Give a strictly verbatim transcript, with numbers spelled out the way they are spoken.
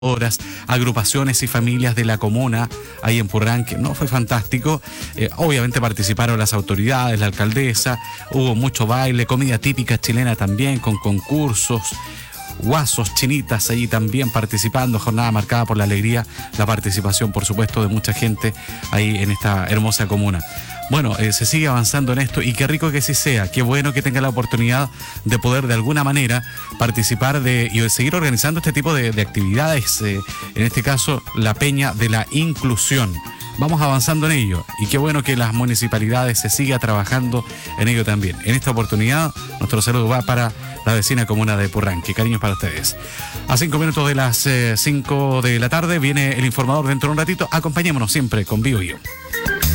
horas, agrupaciones y familias de la comuna ahí en Purranque. No, fue fantástico. Eh, obviamente participaron las autoridades, la alcaldesa, hubo mucho baile, comida típica chilena también, con concursos, guasos, chinitas ahí también participando, jornada marcada por la alegría, la participación, por supuesto, de mucha gente ahí en esta hermosa comuna. Bueno, eh, se sigue avanzando en esto y qué rico que sí sea, qué bueno que tenga la oportunidad de poder de alguna manera participar de y seguir organizando este tipo de, de actividades, eh, en este caso la Peña de la Inclusión. Vamos avanzando en ello y qué bueno que las municipalidades se siga trabajando en ello también. En esta oportunidad, nuestro saludo va para la vecina comuna de Purranque. Cariños para ustedes. A cinco minutos de las cinco eh, de la tarde viene el informador dentro de un ratito. Acompañémonos siempre con Bio Bio.